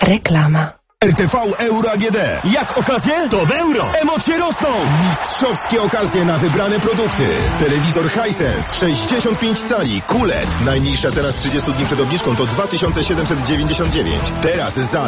Reklama. RTV Euro AGD. Jak okazje? To w euro. Emocje rosną. Mistrzowskie okazje na wybrane produkty. Telewizor Hisense 65 cali QLED. Najniższa teraz 30 dni przed obniżką to 2799. Teraz za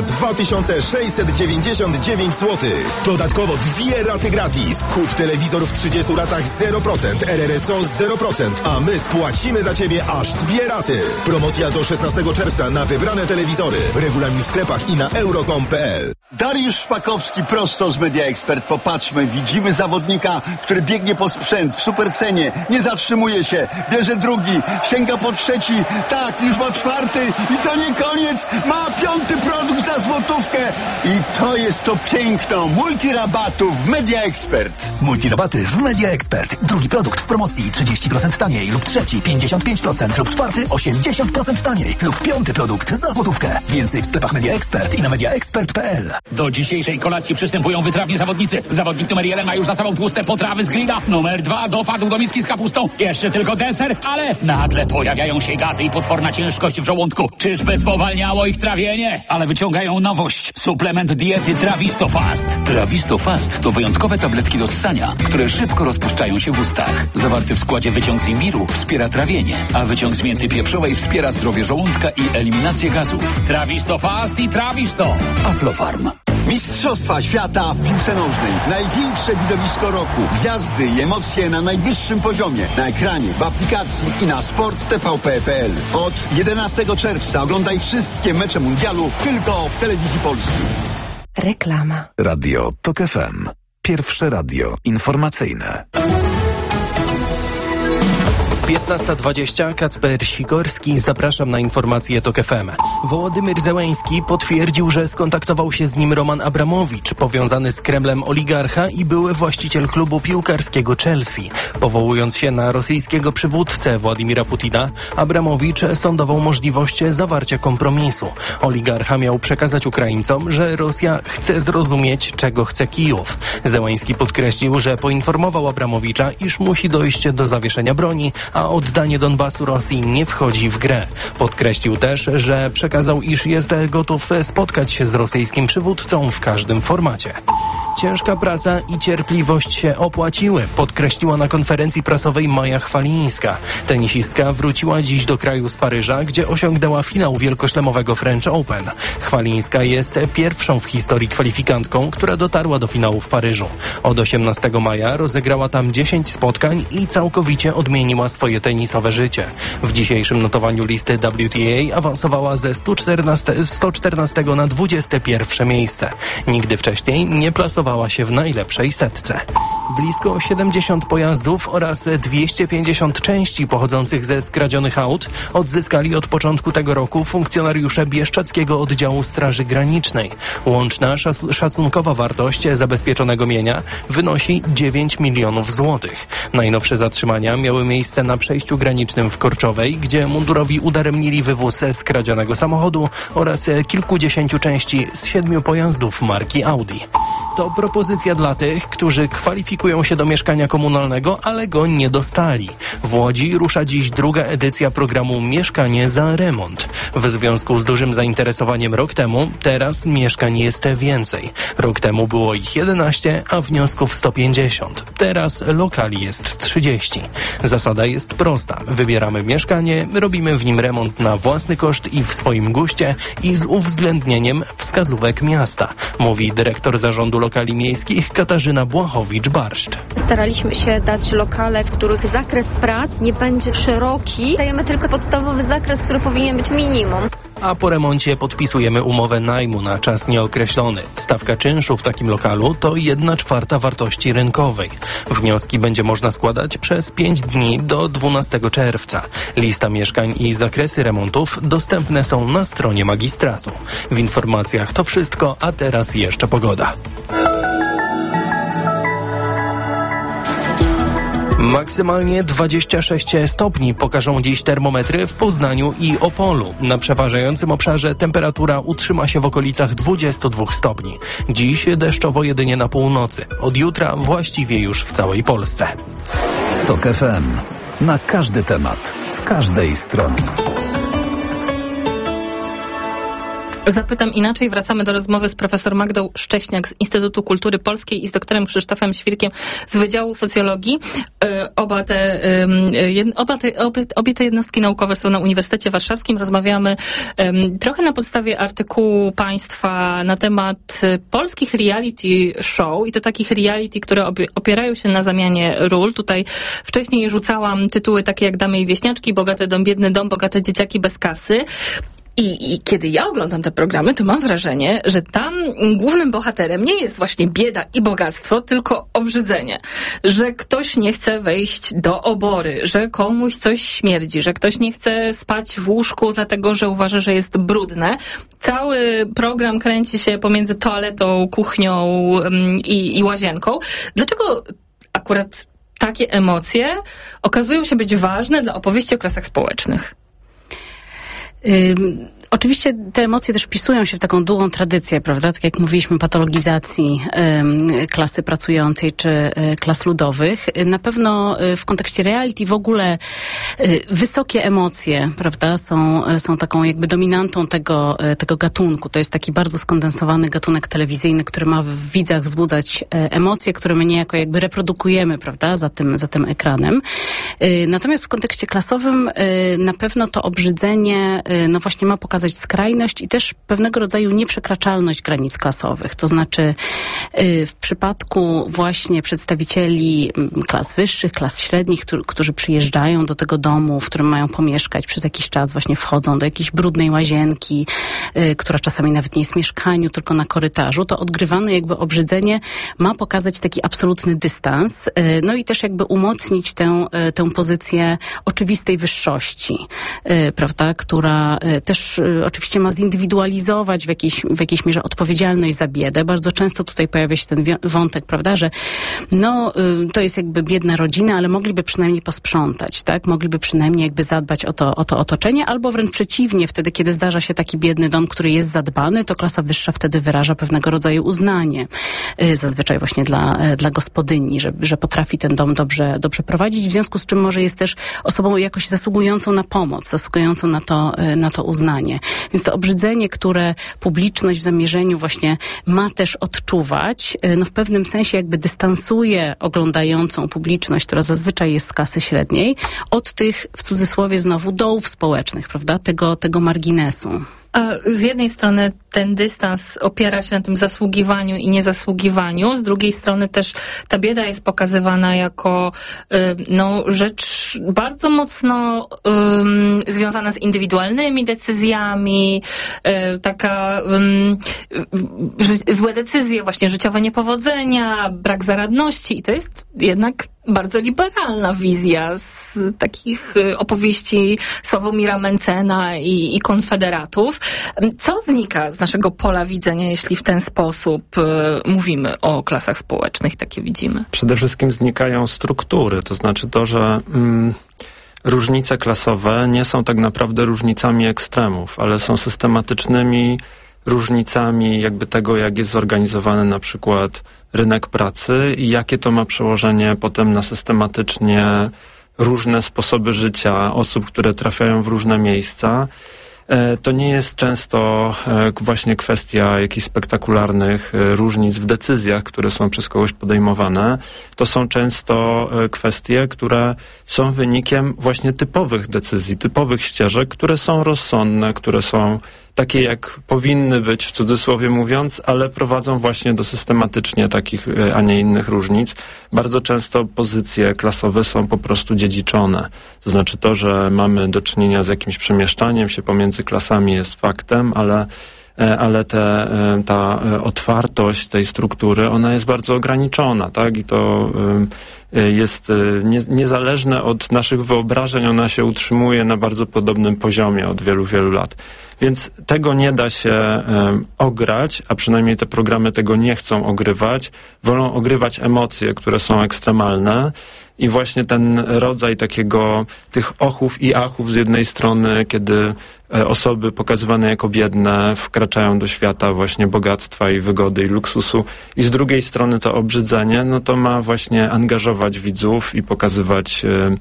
2699 zł. Dodatkowo 2 raty gratis. Kup telewizor w 30 ratach 0%. RRSO 0%. A my spłacimy za Ciebie aż 2 raty. Promocja do 16 czerwca na wybrane telewizory. Regulamin w sklepach i na euro.com.pl. Dariusz Szpakowski prosto z Media Expert. Popatrzmy, widzimy zawodnika, który biegnie po sprzęt w supercenie, nie zatrzymuje się, bierze drugi, sięga po trzeci, tak, już ma czwarty i to nie koniec, ma 5. produkt za złotówkę i to jest to piękno multirabatów w Media Expert. Multirabaty w Media Expert. Drugi produkt w promocji 30% taniej lub trzeci 55% lub czwarty 80% taniej lub 5. produkt za złotówkę. Więcej w sklepach Media Expert i na mediaexpert.pl. Do dzisiejszej kolacji przystępują wytrawni zawodnicy. Zawodnik numer 1 ma już za sobą tłuste potrawy z grilla. Numer 2 dopadł do miski z kapustą. Jeszcze tylko deser, ale nagle pojawiają się gazy i potworna ciężkość w żołądku. Czyżby spowalniało ich trawienie? Ale wyciągają nowość. Suplement diety Trawisto Fast. Trawisto Fast to wyjątkowe tabletki do ssania, które szybko rozpuszczają się w ustach. Zawarty w składzie wyciąg z imbiru wspiera trawienie, a wyciąg z mięty pieprzowej wspiera zdrowie żołądka i eliminację gazów. Trawisto Fast i Trawisto. Aflofarm. Mistrzostwa świata w piłce nożnej. Największe widowisko roku. Gwiazdy i emocje na najwyższym poziomie. Na ekranie, w aplikacji i na sporttvp.pl. Od 11 czerwca oglądaj wszystkie mecze mundialu tylko w Telewizji Polskiej. Reklama. Radio TOK FM. Pierwsze radio informacyjne. 15:20, Kacper Sikorski, zapraszam na informacje TOK FM. Wołodymyr Zełenski potwierdził, że skontaktował się z nim Roman Abramowicz, powiązany z Kremlem oligarcha i były właściciel klubu piłkarskiego Chelsea. Powołując się na rosyjskiego przywódcę Władimira Putina, Abramowicz sądował możliwość zawarcia kompromisu. Oligarcha miał przekazać Ukraińcom, że Rosja chce zrozumieć, czego chce Kijów. Zełenski podkreślił, że poinformował Abramowicza, iż musi dojść do zawieszenia broni, a oddanie Donbasu Rosji nie wchodzi w grę. Podkreślił też, że przekazał, iż jest gotów spotkać się z rosyjskim przywódcą w każdym formacie. Ciężka praca i cierpliwość się opłaciły, podkreśliła na konferencji prasowej Maja Chwalińska. Tenisistka wróciła dziś do kraju z Paryża, gdzie osiągnęła finał wielkoszlemowego French Open. Chwalińska jest pierwszą w historii kwalifikantką, która dotarła do finału w Paryżu. Od 18 maja rozegrała tam 10 spotkań i całkowicie odmieniła swoje tenisowe życie. W dzisiejszym notowaniu listy WTA awansowała ze 114 na 21 miejsce. Nigdy wcześniej nie plasowała się w najlepszej setce. Blisko 70 pojazdów oraz 250 części pochodzących ze skradzionych aut odzyskali od początku tego roku funkcjonariusze Bieszczadzkiego Oddziału Straży Granicznej. Łączna szacunkowa wartość zabezpieczonego mienia wynosi 9 milionów złotych. Najnowsze zatrzymania miały miejsce na przejściu granicznym w Korczowej, gdzie mundurowi udaremnili wywóz skradzionego samochodu oraz kilkudziesięciu części z 7 pojazdów marki Audi. To propozycja dla tych, którzy kwalifikują się do mieszkania komunalnego, ale go nie dostali. W Łodzi rusza dziś druga edycja programu Mieszkanie za remont. W związku z dużym zainteresowaniem rok temu, teraz mieszkań jest więcej. Rok temu było ich 11, a wniosków 150. Teraz lokali jest 30. Zasada jest prosta. Wybieramy mieszkanie, robimy w nim remont na własny koszt i w swoim guście i z uwzględnieniem wskazówek miasta, mówi dyrektor Zarządu Lokali Miejskich Katarzyna Błachowicz-Barszcz. Staraliśmy się dać lokale, w których zakres prac nie będzie szeroki. Dajemy tylko podstawowy zakres, który powinien być minimum. A po remoncie podpisujemy umowę najmu na czas nieokreślony. Stawka czynszu w takim lokalu to 1/4 wartości rynkowej. Wnioski będzie można składać przez 5 dni do 12 czerwca. Lista mieszkań i zakresy remontów dostępne są na stronie magistratu. W informacjach to wszystko, a teraz jeszcze pogoda. Maksymalnie 26 stopni pokażą dziś termometry w Poznaniu i Opolu. Na przeważającym obszarze temperatura utrzyma się w okolicach 22 stopni. Dziś deszczowo jedynie na północy. Od jutra właściwie już w całej Polsce. TOK FM. Na każdy temat, z każdej strony. Zapytam inaczej. Wracamy do rozmowy z profesor Magdą Szcześniak z Instytutu Kultury Polskiej i z doktorem Krzysztofem Świrkiem z Wydziału Socjologii. Obie te jednostki naukowe są na Uniwersytecie Warszawskim. Rozmawiamy trochę na podstawie artykułu państwa na temat polskich reality show i to takich reality, które opierają się na zamianie ról. Tutaj wcześniej rzucałam tytuły takie jak Damy i Wieśniaczki, Bogaty dom, biedny dom, Bogate dzieciaki bez kasy. I kiedy ja oglądam te programy, to mam wrażenie, że tam głównym bohaterem nie jest właśnie bieda i bogactwo, tylko obrzydzenie. Że ktoś nie chce wejść do obory, że komuś coś śmierdzi, że ktoś nie chce spać w łóżku, dlatego że uważa, że jest brudne. Cały program kręci się pomiędzy toaletą, kuchnią i łazienką. Dlaczego akurat takie emocje okazują się być ważne dla opowieści o klasach społecznych? Oczywiście te emocje też wpisują się w taką długą tradycję, prawda? Tak jak mówiliśmy, patologizacji klasy pracującej czy klas ludowych. Na pewno w kontekście reality w ogóle wysokie emocje, prawda, są taką jakby dominantą tego gatunku. To jest taki bardzo skondensowany gatunek telewizyjny, który ma w widzach wzbudzać emocje, które my niejako jakby reprodukujemy, prawda, za tym ekranem. Natomiast w kontekście klasowym na pewno to obrzydzenie, no właśnie ma pokazać skrajność i też pewnego rodzaju nieprzekraczalność granic klasowych. To znaczy w przypadku właśnie przedstawicieli klas wyższych, klas średnich, którzy przyjeżdżają do tego domu, w którym mają pomieszkać przez jakiś czas, właśnie wchodzą do jakiejś brudnej łazienki, która czasami nawet nie jest w mieszkaniu, tylko na korytarzu, to odgrywane jakby obrzydzenie ma pokazać taki absolutny dystans, no i też jakby umocnić tę pozycję oczywistej wyższości, prawda, która też oczywiście ma zindywidualizować w jakiejś mierze odpowiedzialność za biedę. Bardzo często tutaj pojawia się ten wątek, prawda, że no, to jest jakby biedna rodzina, ale mogliby przynajmniej posprzątać, tak? Mogliby przynajmniej jakby zadbać o to otoczenie, albo wręcz przeciwnie, wtedy, kiedy zdarza się taki biedny dom, który jest zadbany, to klasa wyższa wtedy wyraża pewnego rodzaju uznanie. Zazwyczaj właśnie dla gospodyni, że potrafi ten dom dobrze prowadzić, w związku z czym może jest też osobą jakoś zasługującą na pomoc, zasługującą na to uznanie. Więc to obrzydzenie, które publiczność w zamierzeniu właśnie ma też odczuwać, no w pewnym sensie jakby dystansuje oglądającą publiczność, która zazwyczaj jest z klasy średniej, od tych, w cudzysłowie znowu, dołów społecznych, prawda? Tego marginesu. A z jednej strony ten dystans opiera się na tym zasługiwaniu i niezasługiwaniu, z drugiej strony też ta bieda jest pokazywana jako rzecz bardzo mocno związana z indywidualnymi decyzjami, taka złe decyzje, właśnie życiowe niepowodzenia, brak zaradności i to jest jednak bardzo liberalna wizja z takich opowieści Sławomira Mencena i Konfederatów. Co znika z naszego pola widzenia, jeśli w ten sposób mówimy o klasach społecznych, takie widzimy? Przede wszystkim znikają struktury, to znaczy to, że różnice klasowe nie są tak naprawdę różnicami ekstremów, ale są systematycznymi różnicami jakby tego, jak jest zorganizowany na przykład rynek pracy i jakie to ma przełożenie potem na systematycznie różne sposoby życia osób, które trafiają w różne miejsca. To nie jest często właśnie kwestia jakichś spektakularnych różnic w decyzjach, które są przez kogoś podejmowane. To są często kwestie, które są wynikiem właśnie typowych decyzji, typowych ścieżek, które są rozsądne, które są takie, jak powinny być, w cudzysłowie mówiąc, ale prowadzą właśnie do systematycznie takich, a nie innych różnic. Bardzo często pozycje klasowe są po prostu dziedziczone. To znaczy to, że mamy do czynienia z jakimś przemieszczaniem się pomiędzy klasami jest faktem, ale ta otwartość tej struktury, ona jest bardzo ograniczona, tak? I to jest niezależne od naszych wyobrażeń, ona się utrzymuje na bardzo podobnym poziomie od wielu, wielu lat. Więc tego nie da się ograć, a przynajmniej te programy tego nie chcą ogrywać. Wolą ogrywać emocje, które są ekstremalne i właśnie ten rodzaj tych ochów i achów z jednej strony, kiedy osoby pokazywane jako biedne wkraczają do świata właśnie bogactwa i wygody i luksusu i z drugiej strony to obrzydzenie, no to ma właśnie angażować widzów i pokazywać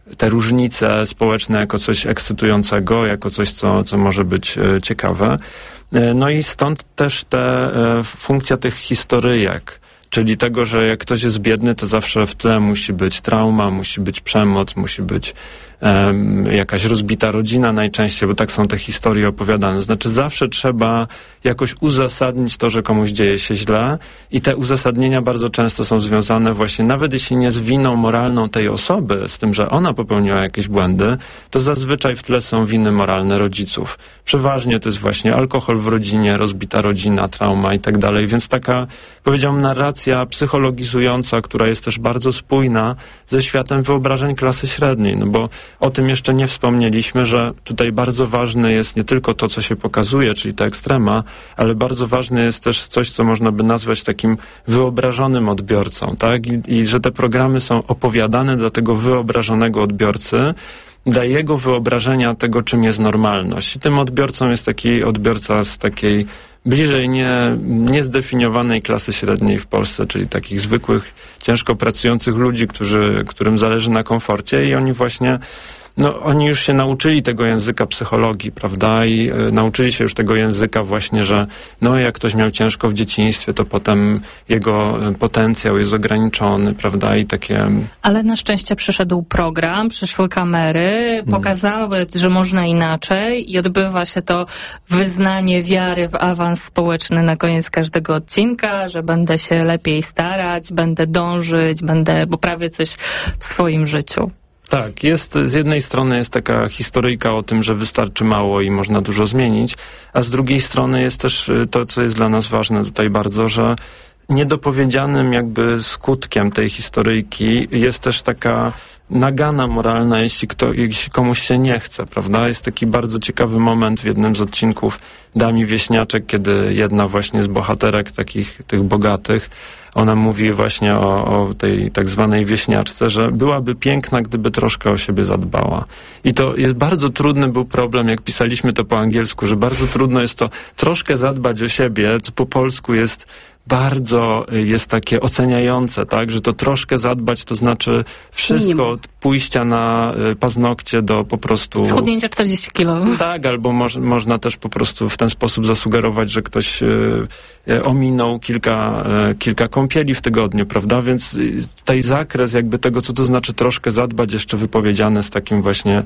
te różnice społeczne jako coś ekscytującego, jako coś, co może być ciekawe. No i stąd też funkcja tych historyjek, czyli tego, że jak ktoś jest biedny, to zawsze w tle musi być trauma, musi być przemoc, musi być jakaś rozbita rodzina najczęściej, bo tak są te historie opowiadane. Znaczy zawsze trzeba jakoś uzasadnić to, że komuś dzieje się źle i te uzasadnienia bardzo często są związane właśnie, nawet jeśli nie z winą moralną tej osoby, z tym, że ona popełniła jakieś błędy, to zazwyczaj w tle są winy moralne rodziców. Przeważnie to jest właśnie alkohol w rodzinie, rozbita rodzina, trauma i tak dalej, więc taka, powiedziałbym, narracja psychologizująca, która jest też bardzo spójna ze światem wyobrażeń klasy średniej, no bo o tym jeszcze nie wspomnieliśmy, że tutaj bardzo ważne jest nie tylko to, co się pokazuje, czyli ta ekstrema, ale bardzo ważne jest też coś, co można by nazwać takim wyobrażonym odbiorcą, tak? I że te programy są opowiadane dla tego wyobrażonego odbiorcy, dla jego wyobrażenia tego, czym jest normalność. I tym odbiorcą jest taki odbiorca z takiej bliżej niezdefiniowanej klasy średniej w Polsce, czyli takich zwykłych, ciężko pracujących ludzi, którym zależy na komforcie i oni właśnie, oni już się nauczyli tego języka psychologii, prawda, i nauczyli się już tego języka właśnie, że jak ktoś miał ciężko w dzieciństwie, to potem jego potencjał jest ograniczony, prawda, i takie... Ale na szczęście przyszedł program, przyszły kamery, pokazały, że można inaczej i odbywa się to wyznanie wiary w awans społeczny na koniec każdego odcinka, że będę się lepiej starać, będę dążyć, będę poprawiać coś w swoim życiu. Tak, z jednej strony jest taka historyjka o tym, że wystarczy mało i można dużo zmienić, a z drugiej strony jest też to, co jest dla nas ważne tutaj bardzo, że niedopowiedzianym jakby skutkiem tej historyjki jest też taka nagana moralna, jeśli komuś się nie chce, prawda? Jest taki bardzo ciekawy moment w jednym z odcinków Dami Wieśniaczek, kiedy jedna właśnie z bohaterek tych bogatych, ona mówi właśnie o tej tak zwanej wieśniaczce, że byłaby piękna, gdyby troszkę o siebie zadbała. I to jest bardzo trudny był problem, jak pisaliśmy to po angielsku, że bardzo trudno jest to troszkę zadbać o siebie, co po polsku jest bardzo takie oceniające, tak, że to troszkę zadbać, to znaczy wszystko od pójścia na paznokcie do po prostu... Schudnięcia 40 kilo. Tak, albo można też po prostu w ten sposób zasugerować, że ktoś ominął kilka kąpieli w tygodniu, prawda, więc tutaj zakres jakby tego, co to znaczy troszkę zadbać, jeszcze wypowiedziane z takim właśnie,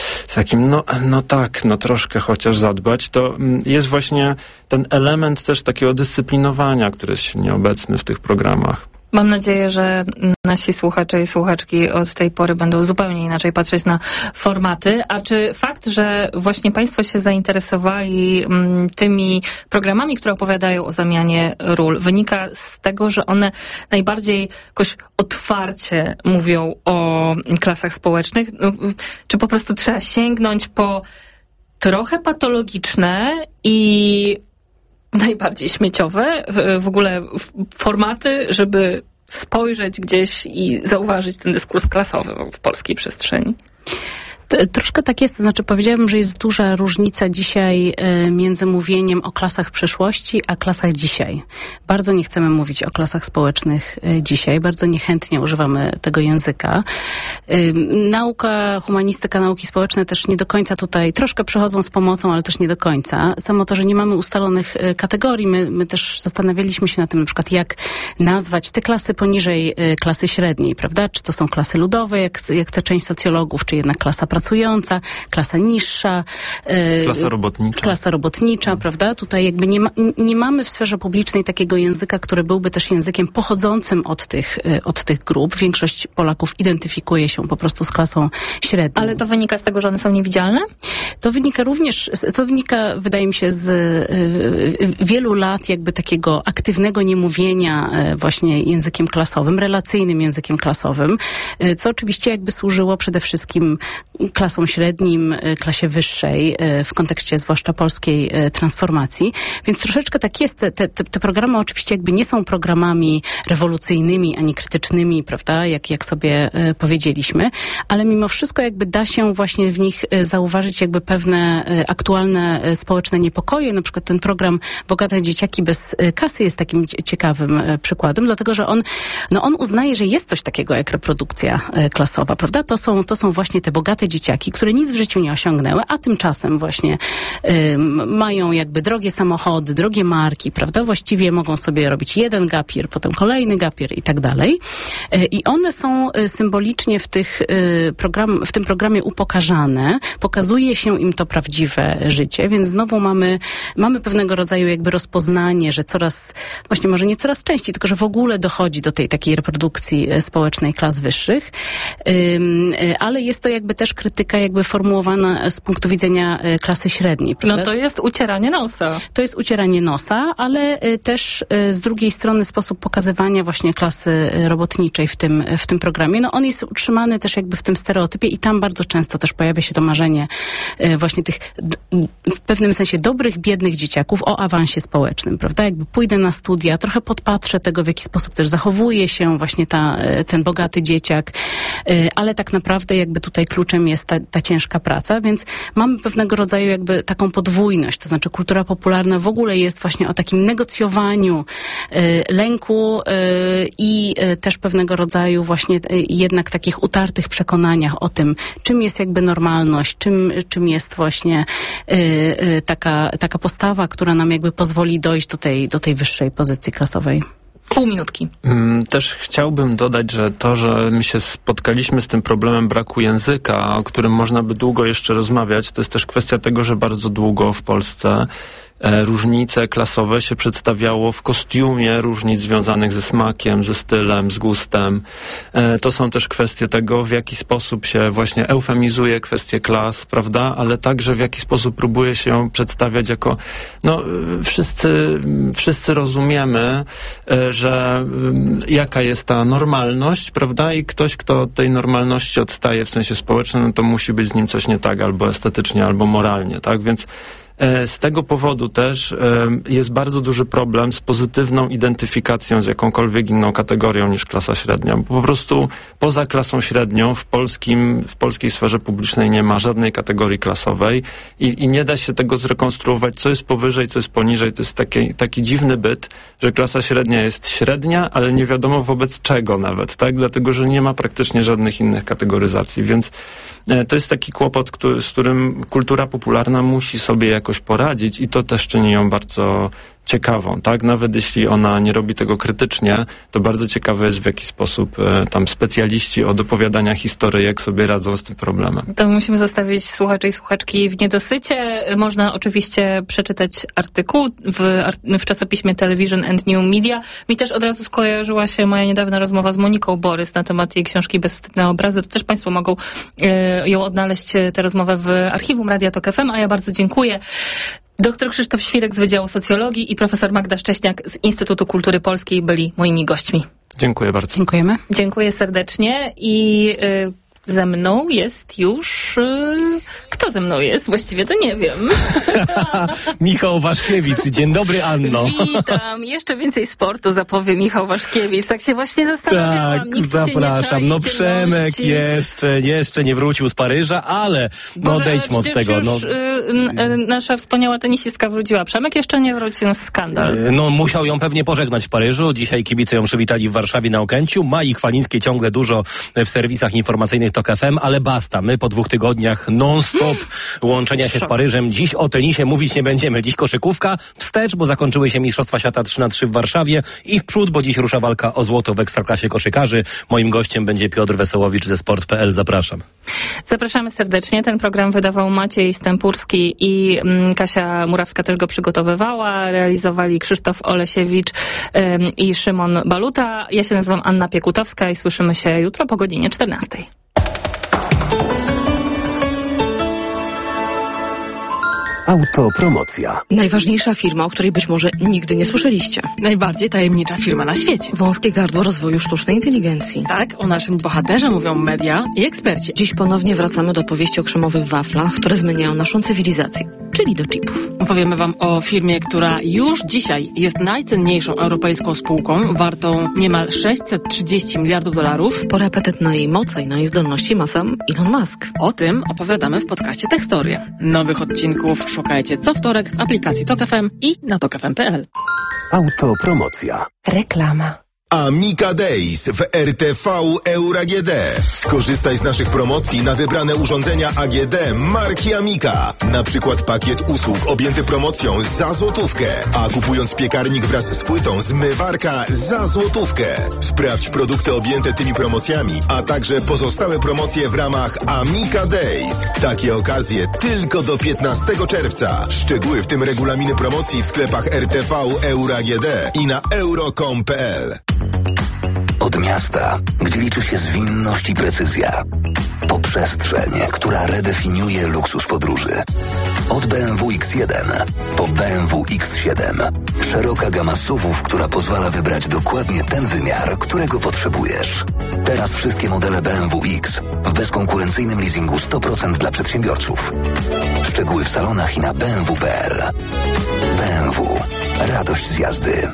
troszkę chociaż zadbać, to jest właśnie ten element też takiego dyscyplinowania, który jest silnie obecny w tych programach. Mam nadzieję, że nasi słuchacze i słuchaczki od tej pory będą zupełnie inaczej patrzeć na formaty. A czy fakt, że właśnie Państwo się zainteresowali tymi programami, które opowiadają o zamianie ról, wynika z tego, że one najbardziej jakoś otwarcie mówią o klasach społecznych? Czy po prostu trzeba sięgnąć po trochę patologiczne i najbardziej śmieciowe w ogóle formaty, żeby spojrzeć gdzieś i zauważyć ten dyskurs klasowy w polskiej przestrzeni? Troszkę tak jest, to znaczy powiedziałabym, że jest duża różnica dzisiaj między mówieniem o klasach przeszłości, a klasach dzisiaj. Bardzo nie chcemy mówić o klasach społecznych dzisiaj, bardzo niechętnie używamy tego języka. Nauka, humanistyka, nauki społeczne też nie do końca tutaj, troszkę przychodzą z pomocą, ale też nie do końca. Samo to, że nie mamy ustalonych kategorii, my też zastanawialiśmy się na tym, na przykład jak nazwać te klasy poniżej klasy średniej, prawda? Czy to są klasy ludowe, jak chce część socjologów, czy jednak klasa pracująca, klasa niższa. Klasa robotnicza, prawda? Tutaj jakby nie mamy w sferze publicznej takiego języka, który byłby też językiem pochodzącym od tych grup. Większość Polaków identyfikuje się po prostu z klasą średnią. Ale to wynika z tego, że one są niewidzialne? To wynika, wydaje mi się, z wielu lat jakby takiego aktywnego niemówienia właśnie językiem klasowym, relacyjnym językiem klasowym, co oczywiście jakby służyło przede wszystkim klasą średnim, klasie wyższej, w kontekście zwłaszcza polskiej transformacji. Więc troszeczkę tak jest. Te programy oczywiście jakby nie są programami rewolucyjnymi, ani krytycznymi, prawda, jak sobie powiedzieliśmy, ale mimo wszystko jakby da się właśnie w nich zauważyć jakby pewne aktualne społeczne niepokoje. Na przykład ten program Bogate Dzieciaki bez kasy jest takim ciekawym przykładem, dlatego że on uznaje, że jest coś takiego jak reprodukcja klasowa, prawda? To są właśnie te bogate dzieciaki, które nic w życiu nie osiągnęły, a tymczasem właśnie mają jakby drogie samochody, drogie marki, prawda? Właściwie mogą sobie robić jeden gapier, potem kolejny gapier i tak dalej. I one są symbolicznie w tym programie upokarzane. Pokazuje się im to prawdziwe życie, więc znowu mamy pewnego rodzaju jakby rozpoznanie, że właśnie może nie coraz częściej, tylko że w ogóle dochodzi do tej takiej reprodukcji społecznej klas wyższych, ale jest to jakby też krytyka jakby formułowana z punktu widzenia klasy średniej. Prawda? No to jest ucieranie nosa. To jest ucieranie nosa, ale też z drugiej strony sposób pokazywania właśnie klasy robotniczej w tym programie. No on jest utrzymany też jakby w tym stereotypie i tam bardzo często też pojawia się to marzenie właśnie tych w pewnym sensie dobrych, biednych dzieciaków o awansie społecznym, prawda? Jakby pójdę na studia, trochę podpatrzę tego, w jaki sposób też zachowuje się właśnie ten bogaty dzieciak, ale tak naprawdę jakby tutaj kluczem jest ta ciężka praca, więc mamy pewnego rodzaju jakby taką podwójność, to znaczy kultura popularna w ogóle jest właśnie o takim negocjowaniu lęku i też pewnego rodzaju właśnie jednak takich utartych przekonaniach o tym, czym jest jakby normalność, czym jest właśnie taka postawa, która nam jakby pozwoli dojść do tej wyższej pozycji klasowej. Pół minutki. Też chciałbym dodać, że to, że my się spotkaliśmy z tym problemem braku języka, o którym można by długo jeszcze rozmawiać, to jest też kwestia tego, że bardzo długo w Polsce różnice klasowe się przedstawiało w kostiumie różnic związanych ze smakiem, ze stylem, z gustem. To są też kwestie tego, w jaki sposób się właśnie eufemizuje kwestie klas, prawda? Ale także w jaki sposób próbuje się ją przedstawiać jako, wszyscy rozumiemy, że jaka jest ta normalność, prawda? I ktoś, kto od tej normalności odstaje w sensie społecznym, to musi być z nim coś nie tak, albo estetycznie, albo moralnie, tak? Więc z tego powodu też jest bardzo duży problem z pozytywną identyfikacją z jakąkolwiek inną kategorią niż klasa średnia. Bo po prostu poza klasą średnią w polskiej sferze publicznej nie ma żadnej kategorii klasowej i nie da się tego zrekonstruować, co jest powyżej, co jest poniżej. To jest taki dziwny byt, że klasa średnia jest średnia, ale nie wiadomo wobec czego nawet, tak? Dlatego, że nie ma praktycznie żadnych innych kategoryzacji, więc to jest taki kłopot, z którym kultura popularna musi sobie jakoś poradzić i to też czyni ją bardzo ciekawą, tak? Nawet jeśli ona nie robi tego krytycznie, to bardzo ciekawe jest, w jaki sposób tam specjaliści od opowiadania historyjek sobie radzą z tym problemem. To musimy zostawić słuchaczy i słuchaczki w niedosycie. Można oczywiście przeczytać artykuł w czasopiśmie Television and New Media. Mi też od razu skojarzyła się moja niedawna rozmowa z Moniką Borys na temat jej książki Bezwstydne obrazy. To też Państwo mogą ją odnaleźć, tę rozmowę w archiwum Radia Tok FM, a ja bardzo dziękuję. Dr Krzysztof Świrek z Wydziału Socjologii i profesor Magda Szcześniak z Instytutu Kultury Polskiej byli moimi gośćmi. Dziękuję bardzo. Dziękujemy. Dziękuję serdecznie i ze mną jest już... Kto ze mną jest? Właściwie to nie wiem. Michał Waszkiewicz. Dzień dobry, Anno. Witam. Jeszcze więcej sportu zapowie Michał Waszkiewicz. Tak się właśnie zastanawiałam. Tak, nikt zapraszam. Się nie Przemek jeszcze nie wrócił z Paryża, ale odejdźmy od tego. Nasza wspaniała tenisistka wróciła. Przemek jeszcze nie wrócił, skandal. Musiał ją pewnie pożegnać w Paryżu. Dzisiaj kibice ją przywitali w Warszawie na Okęciu. Mai Chwalińskiej ciągle dużo w serwisach informacyjnych Tok FM, ale basta. My po 2 tygodniach non-stop łączenia się z Paryżem. Dziś o tenisie mówić nie będziemy. Dziś koszykówka, wstecz, bo zakończyły się Mistrzostwa Świata 3x3 w Warszawie i w przód, bo dziś rusza walka o złoto w Ekstraklasie koszykarzy. Moim gościem będzie Piotr Wesołowicz ze Sport.pl. Zapraszam. Zapraszamy serdecznie. Ten program wydawał Maciej Stępurski i Kasia Murawska też go przygotowywała. Realizowali Krzysztof Olesiewicz i Szymon Baluta. Ja się nazywam Anna Piekutowska i słyszymy się jutro po godzinie 14:00. Autopromocja. Najważniejsza firma, o której być może nigdy nie słyszeliście. Najbardziej tajemnicza firma na świecie. Wąskie gardło rozwoju sztucznej inteligencji. Tak, o naszym bohaterze mówią media i eksperci. Dziś ponownie wracamy do opowieści o krzemowych waflach, które zmieniają naszą cywilizację, czyli do chipów. Opowiemy wam o firmie, która już dzisiaj jest najcenniejszą europejską spółką, wartą niemal 630 miliardów dolarów. Spory apetyt na jej moce i na jej zdolności ma sam Elon Musk. O tym opowiadamy w podcaście Tekstorie. Nowych odcinków szukajcie co wtorek w aplikacji Tok FM i na tokfm.pl. Autopromocja. Reklama. Amica Days w RTV Euro AGD. Skorzystaj z naszych promocji na wybrane urządzenia AGD marki Amica. Na przykład pakiet usług objęty promocją za złotówkę, a kupując piekarnik wraz z płytą zmywarka za złotówkę. Sprawdź produkty objęte tymi promocjami, a także pozostałe promocje w ramach Amica Days. Takie okazje tylko do 15 czerwca. Szczegóły, w tym regulaminy promocji w sklepach RTV Euro AGD i na euro.com.pl. Od miasta, gdzie liczy się zwinność i precyzja, po przestrzeń, która redefiniuje luksus podróży. Od BMW X1 po BMW X7. Szeroka gama SUV-ów, która pozwala wybrać dokładnie ten wymiar, którego potrzebujesz. Teraz wszystkie modele BMW X w bezkonkurencyjnym leasingu 100% dla przedsiębiorców. Szczegóły w salonach i na bmw.pl. BMW. Radość z jazdy.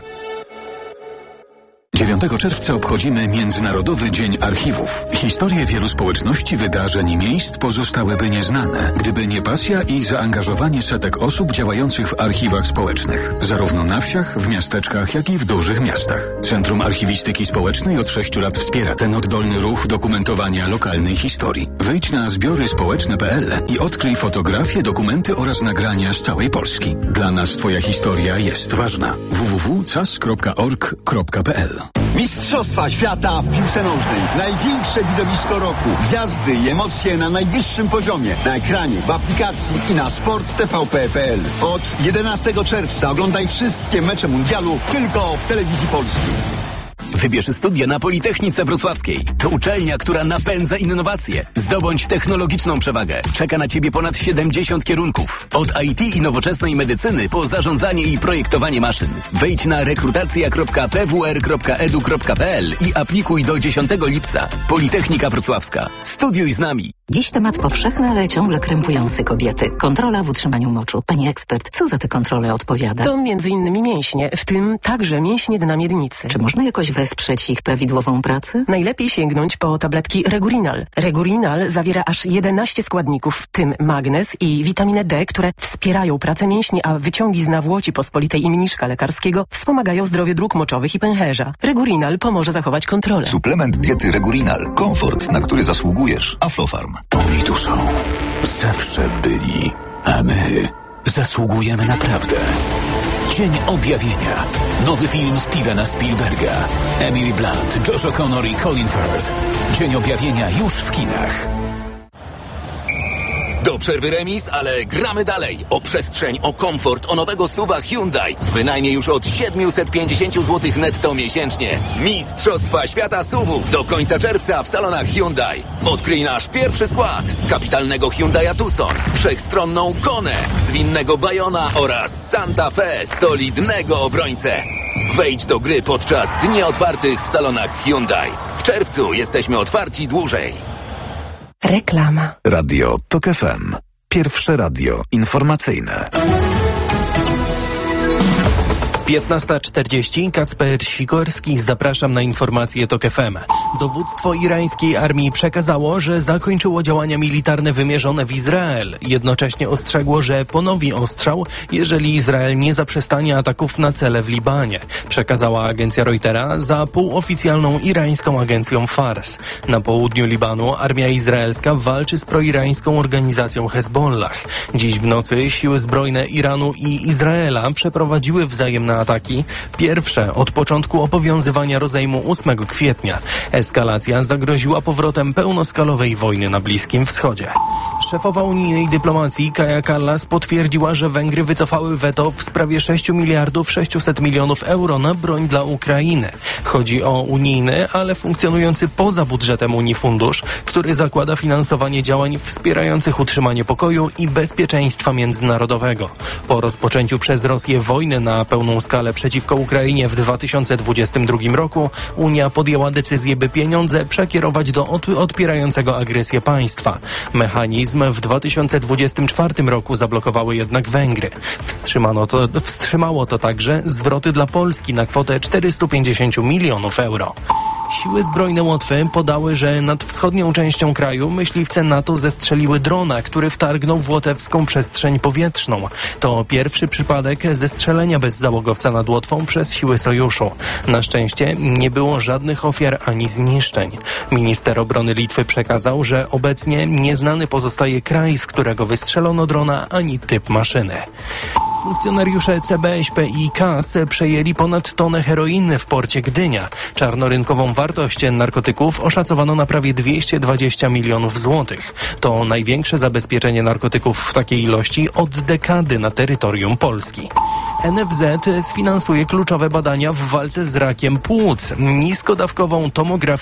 9 czerwca obchodzimy Międzynarodowy Dzień Archiwów. Historie wielu społeczności, wydarzeń i miejsc pozostałyby nieznane, gdyby nie pasja i zaangażowanie setek osób działających w archiwach społecznych. Zarówno na wsiach, w miasteczkach, jak i w dużych miastach. Centrum Archiwistyki Społecznej od 6 lat wspiera ten oddolny ruch dokumentowania lokalnej historii. Wejdź na zbioryspołeczne.pl i odkryj fotografie, dokumenty oraz nagrania z całej Polski. Dla nas Twoja historia jest ważna. www.cas.org.pl. Mistrzostwa świata w piłce nożnej. Największe widowisko roku. Gwiazdy i emocje na najwyższym poziomie. Na ekranie, w aplikacji i na sporttvp.pl. Od 11 czerwca oglądaj wszystkie mecze mundialu tylko w Telewizji Polskiej. Wybierz studia na Politechnice Wrocławskiej. To uczelnia, która napędza innowacje. Zdobądź technologiczną przewagę. Czeka na Ciebie ponad 70 kierunków. Od IT i nowoczesnej medycyny po zarządzanie i projektowanie maszyn. Wejdź na rekrutacja.pwr.edu.pl i aplikuj do 10 lipca. Politechnika Wrocławska. Studiuj z nami. Dziś temat powszechny, ale ciągle krępujący kobiety. Kontrola w utrzymaniu moczu. Pani ekspert, co za te kontrole odpowiada? To m.in. mięśnie, w tym także mięśnie dna miednicy. Czy można jakoś wesprzeć ich prawidłową pracę? Najlepiej sięgnąć po tabletki Regurinal. Regurinal zawiera aż 11 składników, w tym magnez i witaminę D, które wspierają pracę mięśni, a wyciągi z nawłoci pospolitej i mniszka lekarskiego wspomagają zdrowie dróg moczowych i pęcherza. Regurinal pomoże zachować kontrolę. Suplement diety Regurinal. Komfort, na który zasługujesz. Aflofarm. Oni tu są. Zawsze byli. A my zasługujemy naprawdę. Dzień Objawienia. Nowy film Stevena Spielberga. Emily Blunt, Josh O'Connor i Colin Firth. Dzień Objawienia już w kinach. Do przerwy remis, ale gramy dalej. O przestrzeń, o komfort, o nowego SUV-a Hyundai. Wynajmie już od 750 zł netto miesięcznie. Mistrzostwa Świata SUV-ów do końca czerwca w salonach Hyundai. Odkryj nasz pierwszy skład. Kapitalnego Hyundai'a Tucson, wszechstronną Konę, zwinnego Bayona oraz Santa Fe, solidnego obrońcę. Wejdź do gry podczas dni otwartych w salonach Hyundai. W czerwcu jesteśmy otwarci dłużej. Reklama. Radio Tok FM. Pierwsze radio informacyjne. 15:40. Kacper Sikorski. Zapraszam na informacje Tok FM. Dowództwo irańskiej armii przekazało, że zakończyło działania militarne wymierzone w Izrael. Jednocześnie ostrzegło, że ponowi ostrzał, jeżeli Izrael nie zaprzestanie ataków na cele w Libanie. Przekazała agencja Reutera za półoficjalną irańską agencją Fars. Na południu Libanu armia izraelska walczy z proirańską organizacją Hezbollah. Dziś w nocy siły zbrojne Iranu i Izraela przeprowadziły wzajemne ataki, pierwsze od początku obowiązywania rozejmu 8 kwietnia. Eskalacja zagroziła powrotem pełnoskalowej wojny na Bliskim Wschodzie. Szefowa unijnej dyplomacji Kaja Kallas potwierdziła, że Węgry wycofały weto w sprawie 6 miliardów 600 milionów euro na broń dla Ukrainy. Chodzi o unijny, ale funkcjonujący poza budżetem Unii fundusz, który zakłada finansowanie działań wspierających utrzymanie pokoju i bezpieczeństwa międzynarodowego. Po rozpoczęciu przez Rosję wojny na pełną skalę przeciwko Ukrainie w 2022 roku Unia podjęła decyzję, by pieniądze przekierować do odpierającego agresję państwa. Mechanizm w 2024 roku zablokowały jednak Węgry. Wstrzymało to także zwroty dla Polski na kwotę 450 milionów euro. Siły zbrojne Łotwy podały, że nad wschodnią częścią kraju myśliwce NATO zestrzeliły drona, który wtargnął w łotewską przestrzeń powietrzną. To pierwszy przypadek zestrzelenia bezzałogowca nad Łotwą przez siły sojuszu. Na szczęście nie było żadnych ofiar ani zniszczeń. Minister obrony Litwy przekazał, że obecnie nieznany pozostaje kraj, z którego wystrzelono drona, ani typ maszyny. Funkcjonariusze CBŚP i KAS przejęli ponad tonę heroiny w porcie Gdynia. Czarnorynkową wartość narkotyków oszacowano na prawie 220 milionów złotych. To największe zabezpieczenie narkotyków w takiej ilości od dekady na terytorium Polski. NFZ sfinansuje kluczowe badania w walce z rakiem płuc. Niskodawkową tomografię